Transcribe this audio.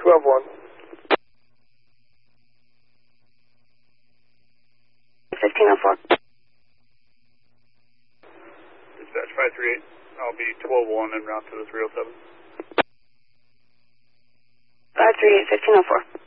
12-1. 1504. Dispatch 538, I'll be 12-1 en route to the 307. 538, 1504.